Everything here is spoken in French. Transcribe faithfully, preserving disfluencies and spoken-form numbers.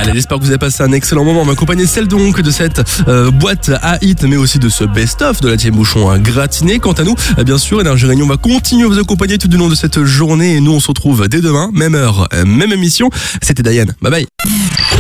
Allez, j'espère que vous avez passé un excellent moment. M'accompagner celle donc de cette euh, boîte à hit, mais aussi de ce best-of de la team Bouchon à gratiné. Quant à nous, eh bien sûr, Énergie Réunion va continuer à vous accompagner tout du long de cette journée. Et nous, on se retrouve dès demain, même heure, même émission. C'était Diane. Bye bye.